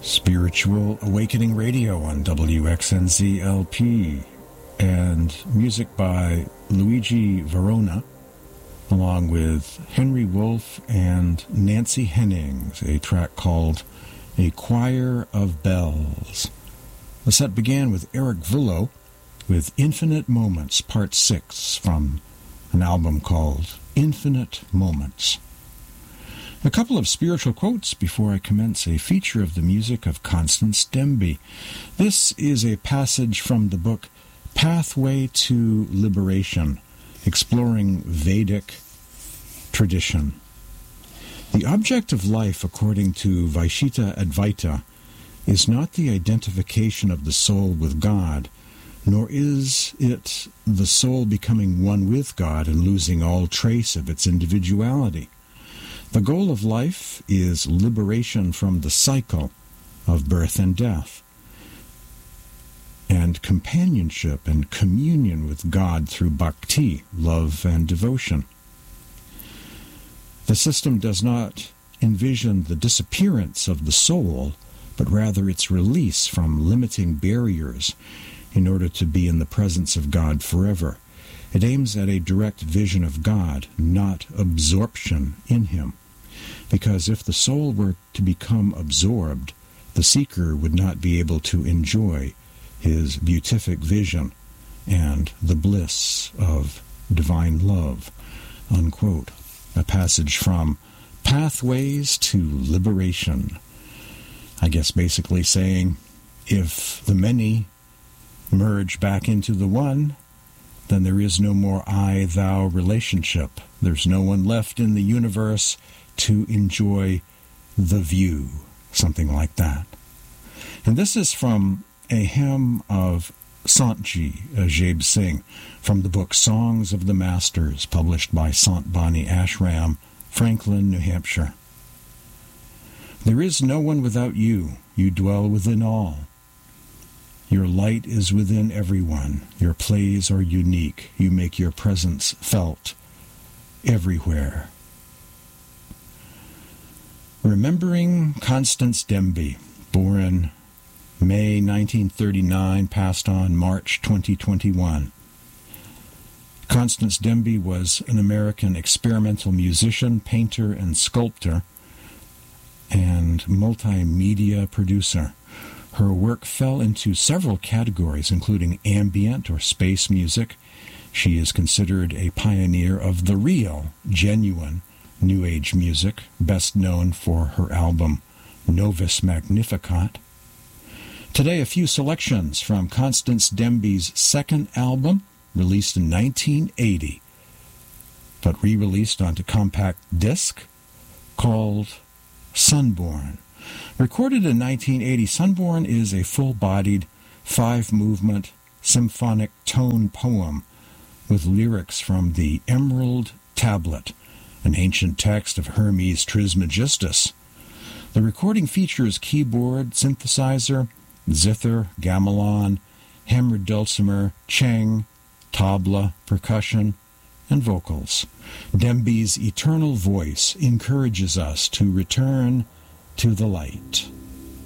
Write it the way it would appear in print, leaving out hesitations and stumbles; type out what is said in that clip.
Spiritual Awakening Radio on WXNZ-LP, and music by Luigi Verona, along with Henry Wolf and Nancy Hennings, a track called A Choir of Bells. The set began with Eric Vullo with Infinite Moments, Part 6, from an album called Infinite Moments. A couple of spiritual quotes before I commence a feature of the music of Constance Demby. This is a passage from the book Pathway to Liberation, Exploring Vedic Tradition. The object of life, according to Vaishita Advaita, is not the identification of the soul with God, nor is it the soul becoming one with God and losing all trace of its individuality. The goal of life is liberation from the cycle of birth and death, and companionship and communion with God through bhakti, love and devotion. The system does not envision the disappearance of the soul, but rather its release from limiting barriers in order to be in the presence of God forever. It aims at a direct vision of God, not absorption in Him. Because if the soul were to become absorbed, the seeker would not be able to enjoy his beatific vision and the bliss of divine love. Unquote. A passage from Pathways to Liberation. I guess basically saying, if the many merge back into the one, then there is no more I-thou relationship. There's no one left in the universe to enjoy the view, something like that. And this is from a hymn of Santji Ajib Singh from the book Songs of the Masters, published by Sant Bani Ashram, Franklin, New Hampshire. There is no one without you. You dwell within all. Your light is within everyone. Your plays are unique. You make your presence felt everywhere. Remembering Constance Demby, born May 1939, passed on March 2021. Constance Demby was an American experimental musician, painter, and sculptor, and multimedia producer. Her work fell into several categories, including ambient or space music. She is considered a pioneer of the real, genuine New Age music, best known for her album Novus Magnificat. Today, a few selections from Constance Demby's second album, released in 1980, but re-released onto compact disc, called Sunborn. Recorded in 1980, Sunborn is a full-bodied, 5-movement, symphonic tone poem with lyrics from the Emerald Tablet, an ancient text of Hermes Trismegistus. The recording features keyboard, synthesizer, zither, gamelan, hammered dulcimer, cheng, tabla, percussion, and vocals. Demby's eternal voice encourages us to return to the light.